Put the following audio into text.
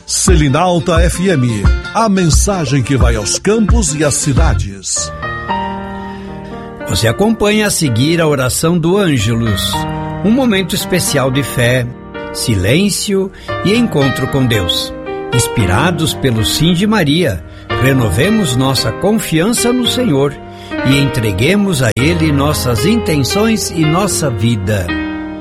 Selinalta FM, a mensagem que vai aos campos e às cidades. Você acompanha a seguir a oração do Ângelus, um momento especial de fé, silêncio e encontro com Deus. Inspirados pelo Sim de Maria, renovemos nossa confiança no Senhor e entreguemos a Ele nossas intenções e nossa vida.